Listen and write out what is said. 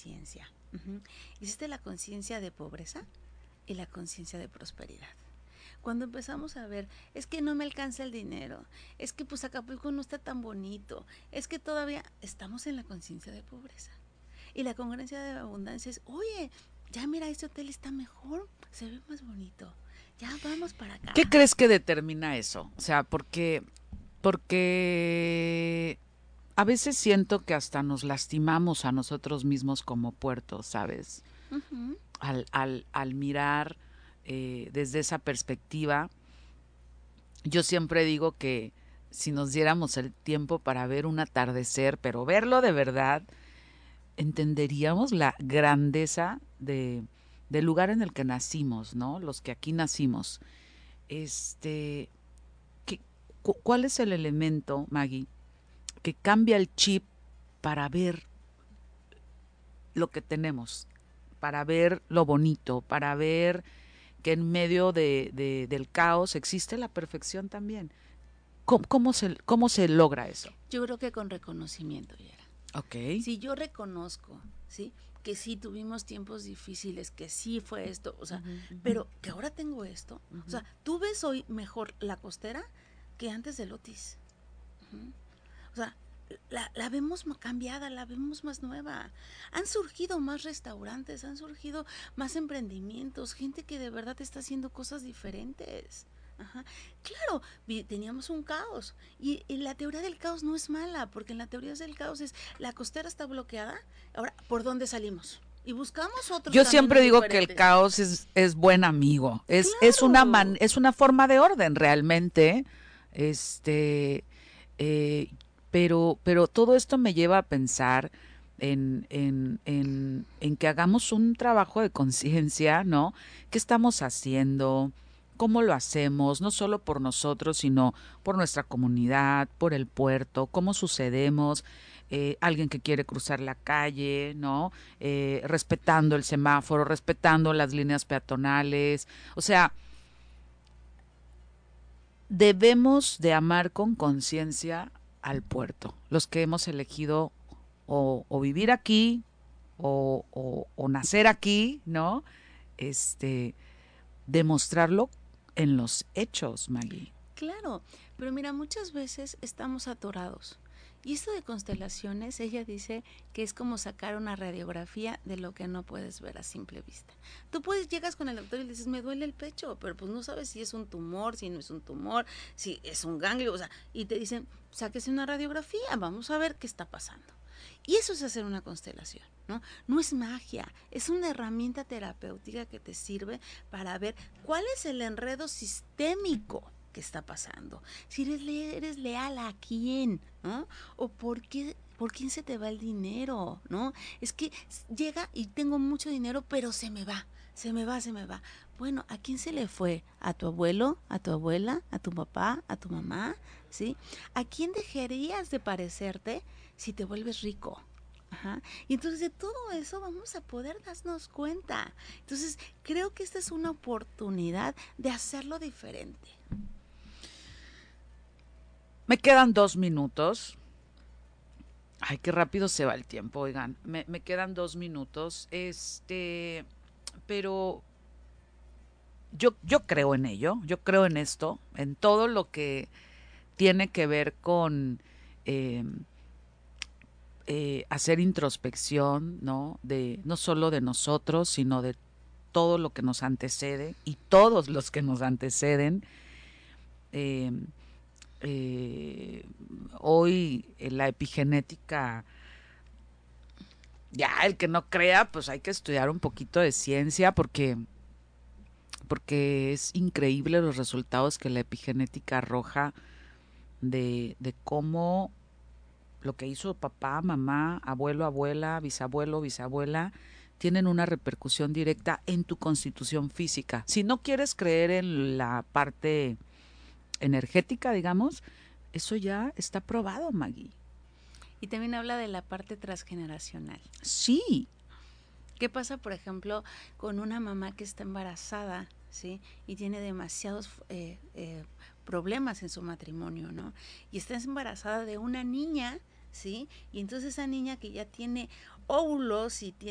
conciencia. Existe la conciencia de pobreza y la conciencia de prosperidad. Cuando empezamos a ver, es que no me alcanza el dinero, es que pues Acapulco no está tan bonito, es que todavía estamos en la conciencia de pobreza. Y la congruencia de abundancia es, oye, ya mira, este hotel está mejor, se ve más bonito, ya vamos para acá. ¿Qué crees que determina eso? O sea, porque a veces siento que hasta nos lastimamos a nosotros mismos como puerto, ¿sabes? Uh-huh. Al mirar desde esa perspectiva, yo siempre digo que si nos diéramos el tiempo para ver un atardecer, pero verlo de verdad, entenderíamos la grandeza del lugar en el que nacimos, ¿no? Los que aquí nacimos. ¿Qué, ¿Cuál es el elemento, Maggie, que cambia el chip para ver lo que tenemos, para ver lo bonito, para ver que en medio del caos existe la perfección también? ¿Cómo se logra eso? Yo creo que con reconocimiento, Yera. Ok. Si yo reconozco, ¿sí?, que sí tuvimos tiempos difíciles, que sí fue esto, o sea, pero que ahora tengo esto. O sea, tú ves hoy mejor la costera que antes del Otis. O sea, la vemos cambiada, la vemos más nueva. Han surgido más restaurantes, han surgido más emprendimientos, gente que de verdad está haciendo cosas diferentes. Ajá. Claro, teníamos un caos y la teoría del caos no es mala, porque en la teoría del caos es la costera está bloqueada, ahora, ¿por dónde salimos? Y buscamos otros Yo caminos siempre digo que el diferentes. caos es buen amigo, Claro. es una forma de orden realmente, este, eh, pero todo esto me lleva a pensar en que hagamos un trabajo de conciencia, ¿no? ¿Qué estamos haciendo? ¿Cómo lo hacemos? No solo por nosotros, sino por nuestra comunidad, por el puerto, cómo sucedemos. Alguien que quiere cruzar la calle, ¿no? Respetando el semáforo, respetando las líneas peatonales. O sea, debemos de amar con conciencia al puerto. Los que hemos elegido o vivir aquí o nacer aquí, ¿no? Demostrarlo en los hechos, Maggie. Claro, pero mira, muchas veces estamos atorados. Y esto de constelaciones, ella dice que es como sacar una radiografía de lo que no puedes ver a simple vista. Tú llegas con el doctor y le dices, me duele el pecho, pero pues no sabes si es un tumor, si no es un tumor, si es un ganglio, o sea, y te dicen, sáquese una radiografía, vamos a ver qué está pasando. Y eso es hacer una constelación, ¿no? No es magia, es una herramienta terapéutica que te sirve para ver cuál es el enredo sistémico que está pasando. Si eres leal a quién, ¿no? O por quién se te va el dinero, ¿no? Es que llega y tengo mucho dinero, pero se me va. Se me va. Bueno, ¿a quién se le fue? ¿A tu abuelo? ¿A tu abuela? ¿A tu papá? ¿A tu mamá? ¿Sí? ¿A quién dejarías de parecerte si te vuelves rico? Ajá. Y entonces de todo eso vamos a poder darnos cuenta. Entonces creo que esta es una oportunidad de hacerlo diferente. Me quedan 2 minutos. Ay, qué rápido se va el tiempo, oigan. Me quedan 2 minutos. Pero yo creo en ello, yo creo en esto, en todo lo que tiene que ver con eh, hacer introspección, ¿no? No solo de nosotros, sino de todo lo que nos antecede y todos los que nos anteceden. Eh, Hoy la epigenética, ya el que no crea, pues hay que estudiar un poquito de ciencia porque es increíble los resultados que la epigenética arroja de cómo lo que hizo papá, mamá, abuelo, abuela, bisabuelo, bisabuela, tienen una repercusión directa en tu constitución física. Si no quieres creer en la parte energética, digamos, eso ya está probado, Maggie. Y también habla de la parte transgeneracional. Sí. ¿Qué pasa, por ejemplo, con una mamá que está embarazada, ¿sí? Y tiene demasiados problemas en su matrimonio, ¿no? Y está embarazada de una niña, ¿sí? Y entonces esa niña que ya tiene óvulos y tiene